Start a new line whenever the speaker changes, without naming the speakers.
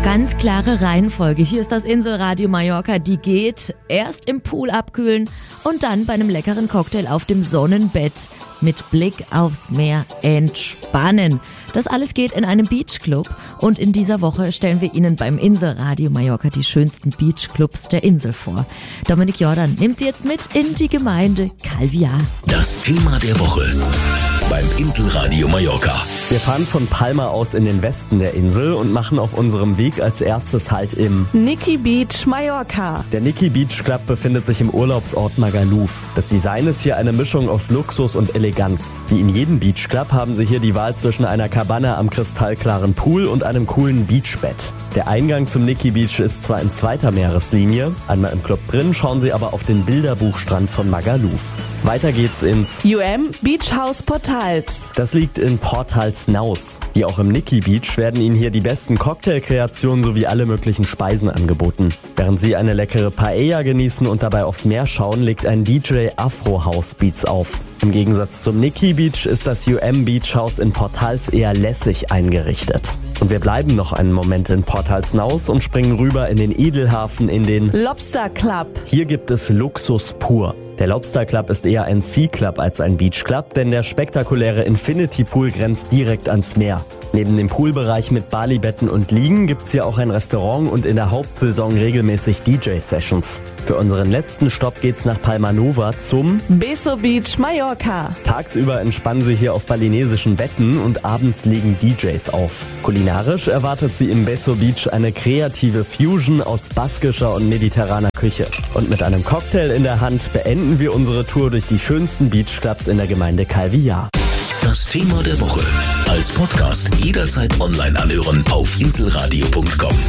Ganz klare Reihenfolge. Hier ist das Inselradio Mallorca. Die geht erst im Pool abkühlen und dann bei einem leckeren Cocktail auf dem Sonnenbett mit Blick aufs Meer entspannen. Das alles geht in einem Beachclub und in dieser Woche stellen wir Ihnen beim Inselradio Mallorca die schönsten Beachclubs der Insel vor. Dominik Jordan nimmt Sie jetzt mit in die Gemeinde Calviá.
Das Thema der Woche beim Inselradio Mallorca.
Wir fahren von Palma aus in den Westen der Insel und machen auf unserem Weg als erstes Halt im
Nikki Beach, Mallorca.
Der Nikki Beach Club befindet sich im Urlaubsort Magaluf. Das Design ist hier eine Mischung aus Luxus und Eleganz. Wie in jedem Beach Club haben Sie hier die Wahl zwischen einer Cabana am kristallklaren Pool und einem coolen Beachbett. Der Eingang zum Nikki Beach ist zwar in zweiter Meereslinie, einmal im Club drin schauen Sie aber auf den Bilderbuchstrand von Magaluf. Weiter geht's ins
Beach House Portals.
Das liegt in Portalsnaus. Wie auch im Nikki Beach werden Ihnen hier die besten Cocktailkreationen sowie alle möglichen Speisen angeboten. Während Sie eine leckere Paella genießen und dabei aufs Meer schauen, legt ein DJ Afro House Beats auf. Im Gegensatz zum Nikki Beach ist das Beach House in Portals eher lässig eingerichtet. Und wir bleiben noch einen Moment in Portalsnaus und springen rüber in den Edelhafen in den
Lobster Club.
Hier gibt es Luxus pur. Der Lobster Club ist eher ein Sea Club als ein Beach Club, denn der spektakuläre Infinity Pool grenzt direkt ans Meer. Neben dem Poolbereich mit Balibetten und Liegen gibt's hier auch ein Restaurant und in der Hauptsaison regelmäßig DJ-Sessions. Für unseren letzten Stopp geht's nach Palma Nova zum
Beso Beach, Mallorca.
Tagsüber entspannen Sie hier auf balinesischen Betten und abends legen DJs auf. Kulinarisch erwartet Sie im Beso Beach eine kreative Fusion aus baskischer und mediterraner Küche. Und mit einem Cocktail in der Hand beenden wir unsere Tour durch die schönsten Beachclubs in der Gemeinde Calviá.
Das Thema der Woche als Podcast jederzeit online anhören auf inselradio.com.